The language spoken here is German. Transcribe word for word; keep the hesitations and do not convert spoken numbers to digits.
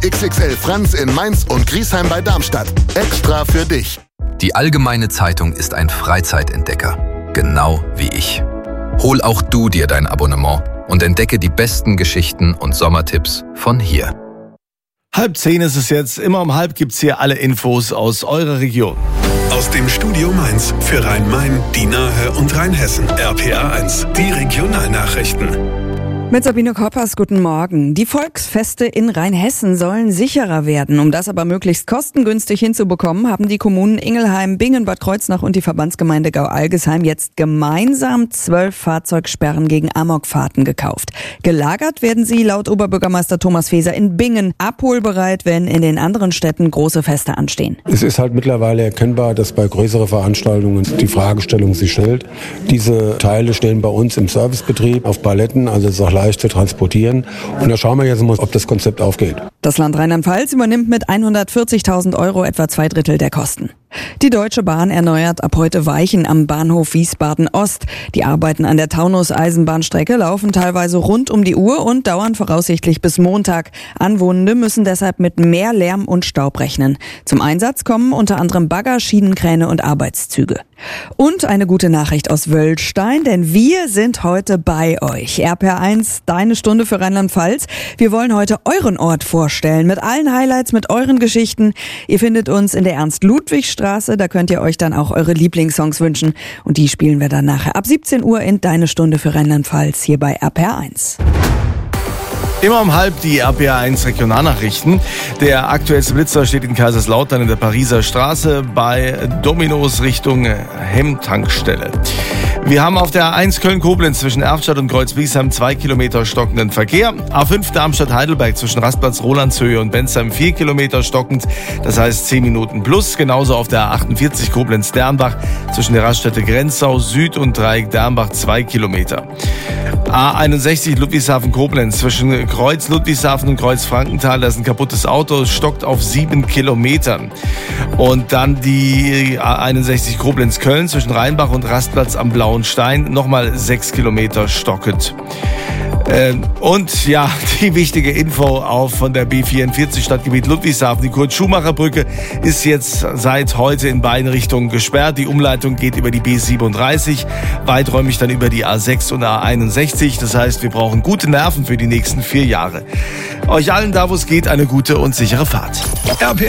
X X L Franz in Mainz und Griesheim bei Darmstadt. Extra für dich. Die Allgemeine Zeitung ist ein Freizeitentdecker. Genau wie ich. Hol auch du dir dein Abonnement und entdecke die besten Geschichten und Sommertipps von hier. Halb zehn ist es jetzt. Immer um halb gibt's hier alle Infos aus eurer Region. Aus dem Studio Mainz für Rhein-Main, die Nahe und Rheinhessen. R P A eins, die Regionalnachrichten. Mit Sabine Koppers, guten Morgen. Die Volksfeste in Rheinhessen sollen sicherer werden. Um das aber möglichst kostengünstig hinzubekommen, haben die Kommunen Ingelheim, Bingen, Bad Kreuznach und die Verbandsgemeinde Gau-Algesheim jetzt gemeinsam zwölf Fahrzeugsperren gegen Amokfahrten gekauft. Gelagert werden sie laut Oberbürgermeister Thomas Feser in Bingen, abholbereit, wenn in den anderen Städten große Feste anstehen. Es ist halt mittlerweile erkennbar, dass bei größeren Veranstaltungen die Fragestellung sich stellt. Diese Teile stehen bei uns im Servicebetrieb auf Paletten, also es ist auch leicht zu transportieren. Und da schauen wir jetzt mal, ob das Konzept aufgeht. Das Land Rheinland-Pfalz übernimmt mit hundertvierzigtausend Euro etwa zwei Drittel der Kosten. Die Deutsche Bahn erneuert ab heute Weichen am Bahnhof Wiesbaden-Ost. Die Arbeiten an der Taunus-Eisenbahnstrecke laufen teilweise rund um die Uhr und dauern voraussichtlich bis Montag. Anwohnende müssen deshalb mit mehr Lärm und Staub rechnen. Zum Einsatz kommen unter anderem Bagger, Schienenkräne und Arbeitszüge. Und eine gute Nachricht aus Wöllstein, denn wir sind heute bei euch. R P R eins, deine Stunde für Rheinland-Pfalz. Wir wollen heute euren Ort vorstellen, mit allen Highlights, mit euren Geschichten. Ihr findet uns in der Ernst-Ludwig-Straße, da könnt ihr euch dann auch eure Lieblingssongs wünschen. Und die spielen wir dann nachher ab siebzehn Uhr in Deine Stunde für Rheinland-Pfalz hier bei R P R eins. Immer um halb die R P A eins Regionalnachrichten. Der aktuellste Blitzer steht in Kaiserslautern in der Pariser Straße bei Dominos Richtung Hemmtankstelle. Wir haben auf der A eins Köln-Koblenz zwischen Erftstadt und Kreuzwiesheim zwei Kilometer stockenden Verkehr. A fünf Darmstadt-Heidelberg zwischen Rastplatz Rolandshöhe und Bensheim vier Kilometer stockend, das heißt zehn Minuten plus. Genauso auf der A achtundvierzig Koblenz-Dernbach zwischen der Raststätte Grenzau Süd und Dreieck Dernbach zwei Kilometer. A einundsechzig Ludwigshafen-Koblenz zwischen Kreuz Ludwigshafen und Kreuz Frankenthal, da ist ein kaputtes Auto, stockt auf sieben Kilometern. Und dann die A einundsechzig Koblenz-Köln zwischen Rheinbach und Rastplatz am Blauen Stein, nochmal sechs Kilometer stockend. Und ja, die wichtige Info auch von der B vierundvierzig Stadtgebiet Ludwigshafen. Die Kurt-Schumacher-Brücke ist jetzt seit heute in beiden Richtungen gesperrt. Die Umleitung geht über die B siebenunddreißig, weiträumig dann über die A sechs und A einundsechzig. Das heißt, wir brauchen gute Nerven für die nächsten vier Jahre. Euch allen da, wo es geht, eine gute und sichere Fahrt. R P